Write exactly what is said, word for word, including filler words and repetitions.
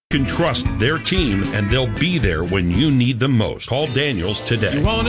can trust their team, and they'll be there when you need them most. Call Daniels today. You want